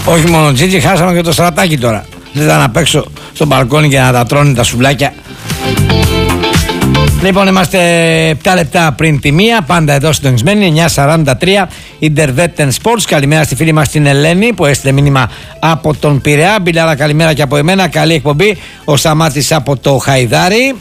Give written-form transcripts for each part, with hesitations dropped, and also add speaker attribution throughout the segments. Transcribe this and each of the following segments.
Speaker 1: Όχι μόνο Τζίτζι, χάσαμε και το Στρατάκι τώρα. Δεν θα να παίξω στο μπαλκόνι και να τα τρώνε τα σουβλάκια. Λοιπόν, είμαστε 7 λεπτά πριν τη μία, πάντα εδώ συντονισμένοι, 9:43, Intervetten Sports. Καλημέρα στη φίλη μας την Ελένη που έστειλε μήνυμα από τον Πειραιά. Μπιλάρα, καλημέρα και από εμένα, καλή εκπομπή. Ο Σταμάτης από το Χαϊδάρι.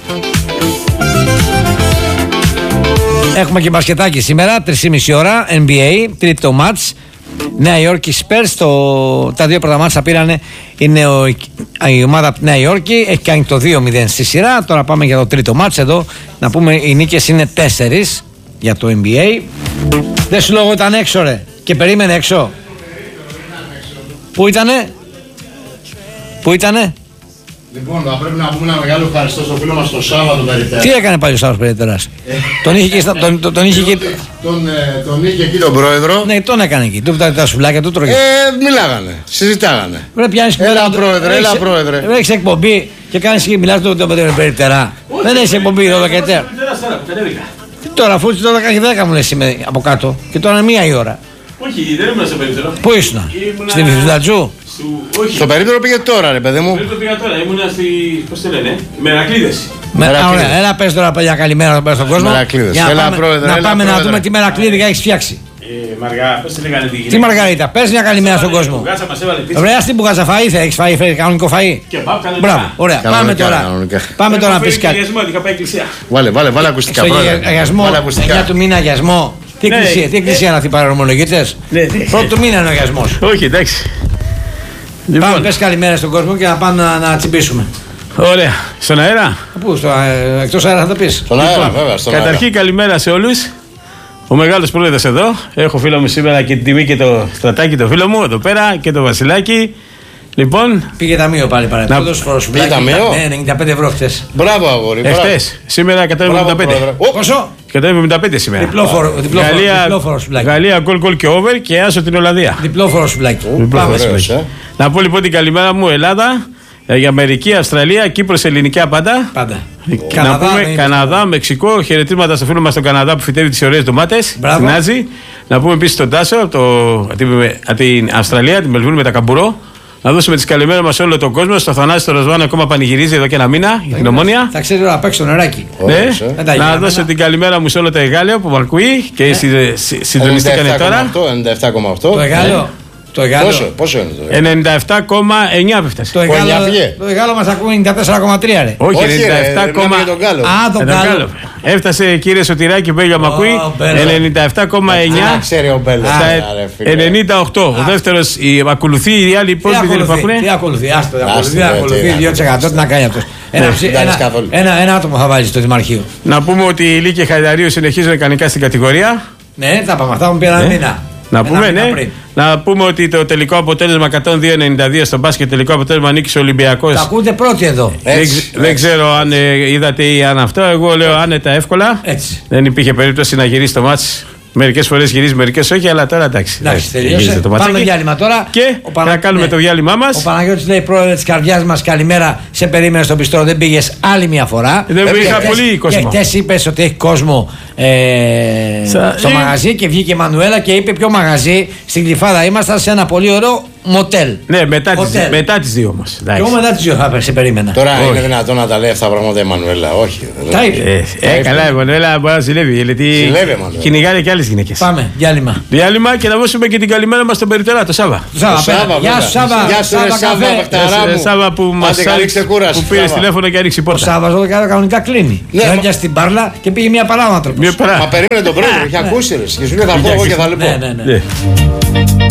Speaker 1: Έχουμε και μπασκετάκι σήμερα, 3,5 ώρα, NBA, τρίτο μάτς. Νέα Υόρκη Spurs, τα δύο πρώτα μάτσα πήρανε η ομάδα από τη Νέα Υόρκη, έχει κάνει το 2-0 στη σειρά. Τώρα πάμε για το τρίτο μάτς εδώ. Να πούμε οι νίκες είναι 4 για το NBA. Δεν σου λόγω ήταν έξω ρε και περίμενε έξω. Πού ήτανε?
Speaker 2: Λοιπόν, θα πρέπει να πούμε ένα μεγάλο ευχαριστώ στο φίλο μας τον Σάββατο Περιτέρα.
Speaker 1: Τι έκανε πάλι ο Σάββατος Περιτέρας? Τον είχε εκεί. Τον
Speaker 2: είχε εκεί τον πρόεδρο.
Speaker 1: Ναι, τον έκανε εκεί. Του τα σουβλάκια του τρώγε.
Speaker 2: Μιλάγανε, συζητάγανε.
Speaker 1: Έλα πρόεδρε. Έχεις εκπομπή και κάνεις και μιλάς τον Περιτέρα. Δεν έχεις εκπομπή 12 τώρα, αφού τώρα κάνει 10 μου λες σήμερα από κάτω και τώρα είναι 1 η ώρα.
Speaker 3: Όχι, δεν ήμουν στο περίπτερο.
Speaker 1: Πού ήσουν? Στην Φιφτατζού?
Speaker 3: Όχι.
Speaker 2: Στο περίπτερο πήγε τώρα, ρε παιδί μου.
Speaker 3: Στο περίπτερο πήγα τώρα, ήμουνα στη. Πώς το λένε, Μερακλείδες.
Speaker 1: Ωραία, έλα πες τώρα για καλημέρα στον κόσμο.
Speaker 2: Μερακλείδες.
Speaker 1: Να πάμε να δούμε τι Μερακλείδη έχεις φτιάξει.
Speaker 3: Πώς τη λέγανε τη γυναίκα?
Speaker 1: Τι Μαργαρίτα, πες μια καλημέρα στον κόσμο. Ωραία, στην πουγάτσα φαΐ, έχεις φάει κανονικό φαΐ? Μπράβο, ωραία. Πάμε τώρα να πεις κάτι.
Speaker 2: Βάλε ακουστικά.
Speaker 1: Αγιασμό, 9 του μήνα αγιασμό. Τι εκκλησία είναι αυτή, παρορμολογίτες? Πρώτο του μήνα είναι ο αγιασμός.
Speaker 3: Όχι, εντάξει.
Speaker 1: Πάμε, πες καλημέρα στον κόσμο και να πάμε να τσιμπήσουμε.
Speaker 3: Ωραία. Στον αέρα?
Speaker 1: Πού, εκτός αέρα θα το πεις?
Speaker 2: Στον αέρα, βέβαια.
Speaker 3: Καταρχήν καλημέρα σε όλους. Ο μεγάλος πρόεδρος εδώ. Έχω φίλο μου σήμερα και την τιμή και το Στρατάκι, το φίλο μου εδώ πέρα και το Βασιλάκι. Λοιπόν.
Speaker 1: Πήγε ταμείο πάλι παραδείγματος.
Speaker 2: Πήγε ταμείο.
Speaker 1: Ναι, 95 ευρώ χθες.
Speaker 2: Μπράβο, αγόρι.
Speaker 3: Εχθές. Σήμερα 175.
Speaker 1: Πόσο?
Speaker 3: 175 σήμερα.
Speaker 1: Διπλόφορο σουβλάκι.
Speaker 3: Γαλλία, γκολ και over και άσο την Ολλανδία.
Speaker 1: Διπλόφορο σουβλάκι.
Speaker 3: Να πω λοιπόν την καλημέρα μου Ελλάδα. Για Αμερική, Αυστραλία, Κύπρος, ελληνικά πάντα. Να πούμε Καναδά, Μεξικό, χαιρετίσματα στο φίλο μας στον Καναδά που φυτεύει τις ωραίες ντομάτες. Στην Άζη. Να πούμε επίσης τον Τάσο από την Αυστραλία, την Μελβούρνη με τα καμπουρό. Να δώσουμε τις καλημέρες μας σε όλο τον κόσμο. Στο Θανάση το Ροσβάνο ακόμα πανηγυρίζει εδώ και 1 μήνα για την Ομόνια.
Speaker 1: Θα ξέρει να παίξει το νεράκι.
Speaker 3: Να δώσω την καλημέρα μου σε όλο το Εγάλεο που μ' ακούει και συντονιστήκανε τώρα.
Speaker 2: 97,8.
Speaker 1: Το Εγάλεο.
Speaker 2: Πόσο είναι το
Speaker 3: 97,9 έφτασε.
Speaker 1: Το Εγάλο μας ακούει 94,3 ρε.
Speaker 3: Όχι,
Speaker 2: 97,9.
Speaker 1: Τον Γάλλο.
Speaker 3: Έφτασε κύριε Σωτηράκη Μπέλιο μ' ακούει. 97,9.
Speaker 2: Ξέρει ο Μπέλος.
Speaker 3: 98. Ο δεύτερος ακολουθεί, οι άλλοι πώς δεν υπάρχουν.
Speaker 1: Τι ακολουθεί, ακολουθεί 2%. Τι να κάνει αυτός? Ένα άτομο θα βάλει στο Δημαρχείο.
Speaker 3: Να πούμε ότι η Λύκη Χαϊδαρίου συνεχίζουν κανονικά στην κατηγορία.
Speaker 1: Ναι, τα πάμε αυτά μου πήραν μήνα.
Speaker 3: Να πούμε ότι το τελικό αποτέλεσμα 102-92 στο μπάσκετ, τελικό αποτέλεσμα νίκησε ο Ολυμπιακός.
Speaker 1: Τα ακούτε πρώτοι εδώ.
Speaker 3: Δεν ξέρω αν είδατε ή αν αυτό. Εγώ λέω άνετα εύκολα.
Speaker 1: Έτσι.
Speaker 3: Δεν υπήρχε περίπτωση να γυρίσει το μάτς. Μερικές φορές γυρίζει, μερικές όχι, αλλά τώρα εντάξει.
Speaker 1: Τελείωσε. Πάμε διάλειμμα τώρα.
Speaker 3: Και να κάνουμε το διάλειμμά μας.
Speaker 1: Ο Παναγιώτης λέει: πρόεδρε της καρδιάς μας, καλημέρα. Σε περίμενε στο πιστρό, δεν πήγες άλλη μια φορά.
Speaker 3: Δεν είχα πολύ κόσμο.
Speaker 1: Και χτες είπες ότι έχει κόσμο στο μαγαζί και βγήκε η Μανουέλα και είπε: ποιο μαγαζί? Στην Γλυφάδα ήμασταν σε ένα πολύ ωραίο μοτέλ.
Speaker 3: Ναι, μετά τις 2 όμως.
Speaker 1: Και εγώ μετά τις 2 θα σε περίμενα.
Speaker 2: Τώρα είναι δυνατόν να τα λέει αυτά τα πράγματα η Μανουέλα? Όχι.
Speaker 1: Τα είπε.
Speaker 3: Καλά, η Μανουέλα μπορεί να ζηλεύει. Γιατί κυνηγάνε και άλλες γυναίκες.
Speaker 1: Πάμε, διάλειμμα.
Speaker 3: Διάλειμμα και να δώσουμε και την καλημέρα μας στον Περιτερά, το Σάβα.
Speaker 1: Γεια σου
Speaker 3: Σάβα που μας που πήρε τηλέφωνο και άνοιξε η πόρτα.
Speaker 1: Ο Σάββας εδώ κανονικά κλείνει. Έρχεται στην μπάρλα και πήγε μια παράδοση.
Speaker 2: Μα περίμενε τον πρόεδρο, είχε ακούσει. Και σου λέει θα πω εγώ και θα λοιπόν.